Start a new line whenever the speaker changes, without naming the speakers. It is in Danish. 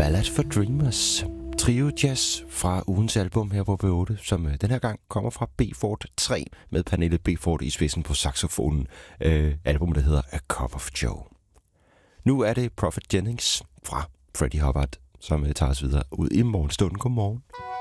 Ballad for Dreamers. Trio jazz fra ugens album her på B8, som den her gang kommer fra B-Fort 3 med Pernille B-Fort i spidsen på saxofonen. Albumet, der hedder A Cup of Joe. Nu er det Prophet Jennings fra Freddie Hubbard, som tager os videre ud i morgenstunden. Godmorgen.